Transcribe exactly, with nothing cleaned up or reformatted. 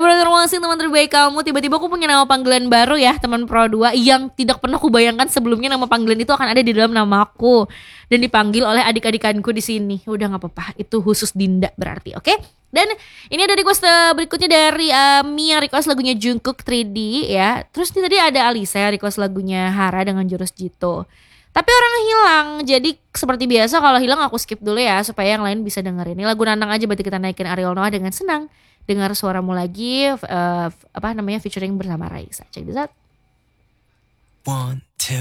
Informasi teman terbaik kamu, tiba-tiba aku punya nama panggilan baru ya teman Pro dua yang tidak pernah aku bayangkan sebelumnya nama panggilan itu akan ada di dalam nama aku dan dipanggil oleh adik-adikanku di sini. Udah nggak apa-apa, itu khusus Dinda berarti, oke? Dan ini ada request berikutnya dari uh, Mia request lagunya Jungkook tiga D ya. Terus ini tadi ada Alisa request lagunya Hara dengan jurus Jito. Tapi orang hilang, jadi seperti biasa kalau hilang aku skip dulu ya supaya yang lain bisa dengerin. Ini lagu Nandang aja berarti kita naikin Ariel Noah dengan senang. Dengar suaramu lagi uh, apa namanya featuring bersama Raisa. Check this out. One,